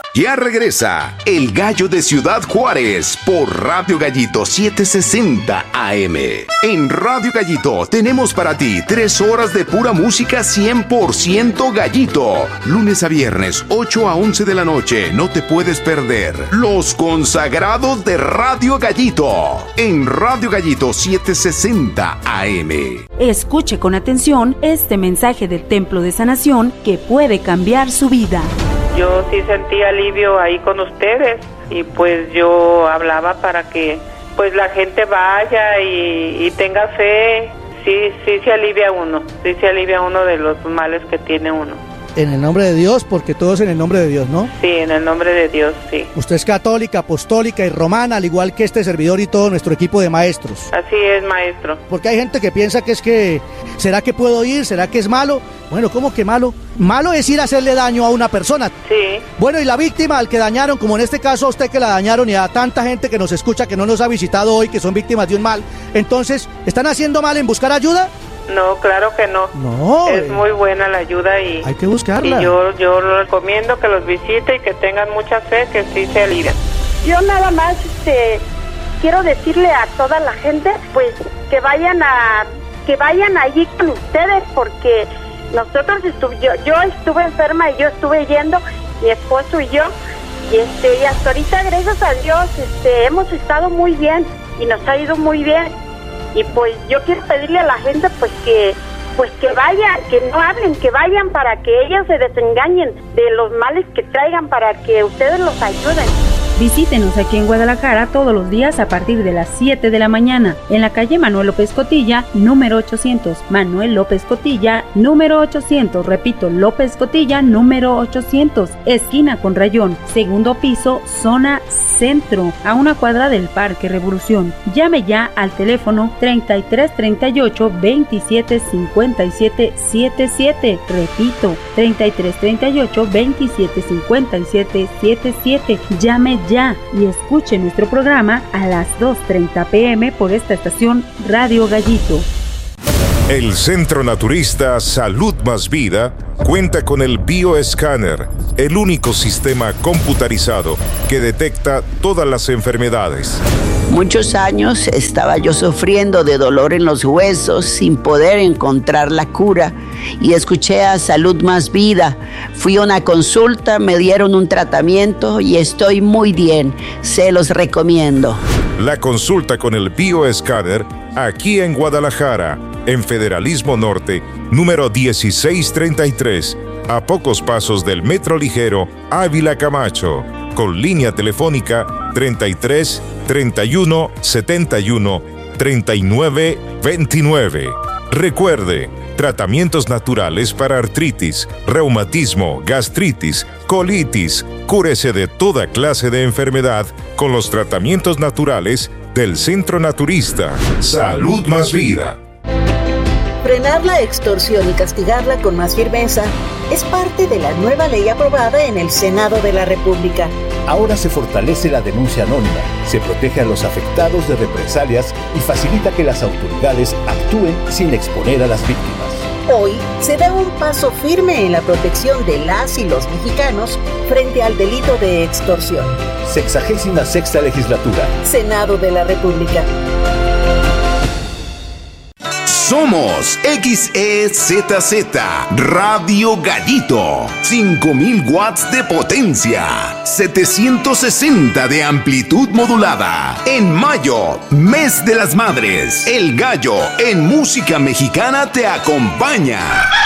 Ya regresa El Gallo de Ciudad Juárez por Radio Gallito 760 AM. En Radio Gallito tenemos para ti 3 horas de pura música 100% gallito. Lunes a viernes, 8 a 11 de la noche. No te puedes perder Los Consagrados de Radio Gallito. En Radio Gallito 760 AM. Escuche con atención este mensaje del Templo de Sanación que puede cambiar su vida. Yo sí sentí alivio ahí con ustedes y pues yo hablaba para que pues la gente vaya y tenga fe. Sí se alivia uno de los males que tiene uno. En el nombre de Dios, porque todo es en el nombre de Dios, ¿no? Sí, en el nombre de Dios, sí. Usted es católica, apostólica y romana, al igual que este servidor y todo nuestro equipo de maestros. Así es, maestro. Porque hay gente que piensa ¿será que puedo ir? ¿Será que es malo? Bueno, ¿cómo que malo? Malo es ir a hacerle daño a una persona. Sí. Bueno, y la víctima al que dañaron, como en este caso a usted que la dañaron y a tanta gente que nos escucha que no nos ha visitado hoy, que son víctimas de un mal, entonces, ¿están haciendo mal en buscar ayuda? No, claro que no. No. Es muy buena la ayuda y hay que buscarla. Y yo recomiendo que los visite y que tengan mucha fe, que sí se alivian. Yo nada más quiero decirle a toda la gente, pues, que vayan allí con ustedes, porque nosotros yo estuve enferma y yo estuve yendo, mi esposo y yo, y hasta ahorita, gracias a Dios, hemos estado muy bien y nos ha ido muy bien. Y pues yo quiero pedirle a la gente pues que vayan, que no hablen, que vayan para que ellas se desengañen de los males que traigan, para que ustedes los ayuden. Visítenos aquí en Guadalajara todos los días a partir de las 7 de la mañana, en la calle Manuel López Cotilla, número 800. Manuel López Cotilla, número 800. Repito, López Cotilla, número 800. Esquina con Rayón, segundo piso, zona centro, a una cuadra del Parque Revolución. Llame ya al teléfono 3338 27 57 77. Repito, 3338 27 57 77. Llame ya y escuche nuestro programa a las 2:30 p.m. por esta estación Radio Gallito. El Centro Naturista Salud Más Vida cuenta con el Bioescáner, el único sistema computarizado que detecta todas las enfermedades. Muchos años estaba yo sufriendo de dolor en los huesos sin poder encontrar la cura y escuché a Salud Más Vida. Fui a una consulta, me dieron un tratamiento y estoy muy bien. Se los recomiendo. La consulta con el Bioescáner aquí en Guadalajara, en Federalismo Norte, número 1633, a pocos pasos del Metro Ligero Ávila Camacho, con línea telefónica 33 31 71 39 29. Recuerde, tratamientos naturales para artritis, reumatismo, gastritis, colitis. Cúrese de toda clase de enfermedad con los tratamientos naturales del Centro Naturista Salud Más Vida. Frenar la extorsión y castigarla con más firmeza es parte de la nueva ley aprobada en el Senado de la República. Ahora se fortalece la denuncia anónima, se protege a los afectados de represalias y facilita que las autoridades actúen sin exponer a las víctimas. Hoy se da un paso firme en la protección de las y los mexicanos frente al delito de extorsión. 66ª Legislatura. Senado de la República. Somos XEZZ Radio Gallito, 5000 watts de potencia, 760 de amplitud modulada. En mayo, mes de las madres, El Gallo en música mexicana te acompaña.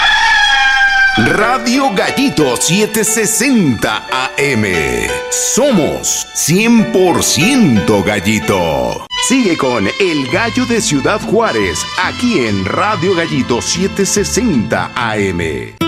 Radio Gallito 760 AM. Somos 100% Gallito. Sigue con El Gallo de Ciudad Juárez, aquí en Radio Gallito 760 AM.